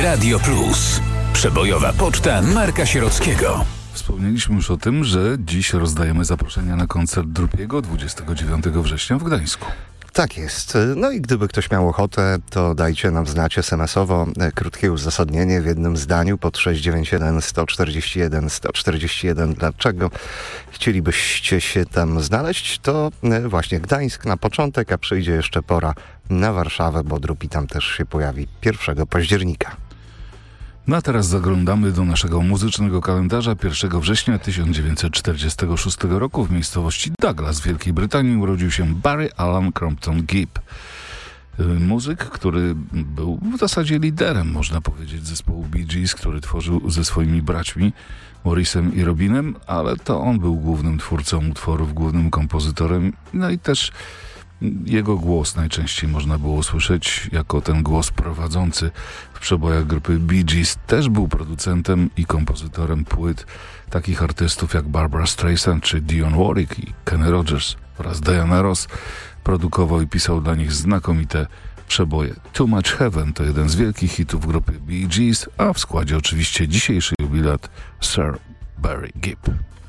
Radio Plus. Przebojowa poczta Marka Sierockiego. Wspomnieliśmy już o tym, że dziś rozdajemy zaproszenia na koncert Drupiego 29 września w Gdańsku. Tak jest. No i gdyby ktoś miał ochotę, to dajcie nam znać SMS-owo krótkie uzasadnienie w jednym zdaniu pod 691 141 141. Dlaczego chcielibyście się tam znaleźć? To właśnie Gdańsk na początek, a przyjdzie jeszcze pora na Warszawę, bo Drupi tam też się pojawi 1 października. No a teraz zaglądamy do naszego muzycznego kalendarza. 1 września 1946 roku w miejscowości Douglas w Wielkiej Brytanii urodził się Barry Allen Crompton Gibb. Muzyk, który był w zasadzie liderem, można powiedzieć, zespołu Bee Gees, który tworzył ze swoimi braćmi Morrisem i Robinem, ale to on był głównym twórcą utworów, głównym kompozytorem, no i też jego głos najczęściej można było słyszeć jako ten głos prowadzący w przebojach grupy Bee Gees. Też był producentem i kompozytorem płyt takich artystów jak Barbra Streisand czy Dionne Warwick i Kenny Rogers oraz Diana Ross. Produkował i pisał dla nich znakomite przeboje. Too Much Heaven to jeden z wielkich hitów grupy Bee Gees, a w składzie oczywiście dzisiejszy jubilat Sir Barry Gibb.